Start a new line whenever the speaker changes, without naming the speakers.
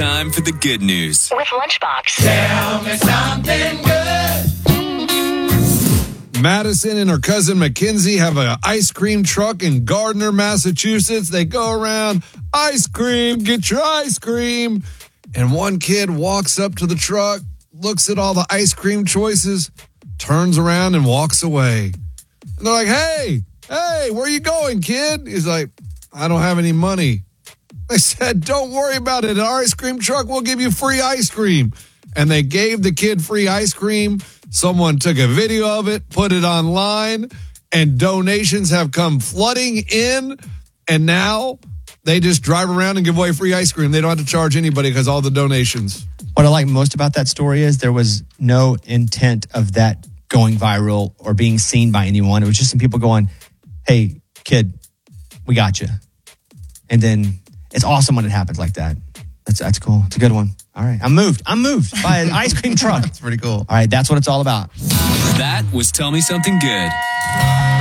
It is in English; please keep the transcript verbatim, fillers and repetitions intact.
time for the good news
with Lunchbox.
Tell me something good.
Madison and her cousin Mackenzie have an ice cream truck in Gardner, Massachusetts. They go around, ice cream, get your ice cream. And one kid walks up to the truck, looks at all the ice cream choices, turns around and walks away. And they're like, hey, hey, where you going, kid? He's like, I don't have any money. They said, don't worry about it. At our ice cream truck, we'll give you free ice cream. And they gave the kid free ice cream. Someone took a video of it, put it online, and donations have come flooding in. And now they just drive around and give away free ice cream. They don't have to charge anybody because all the donations.
What I like most about that story is there was no intent of that going viral or being seen by anyone. It was just some people going, hey, kid, we got you. And then it's awesome when it happens like that. That's that's cool. It's a good one. All right. I'm moved. I'm moved by an ice cream truck.
That's pretty cool.
All right. That's what it's all about.
That was Tell Me Something Good.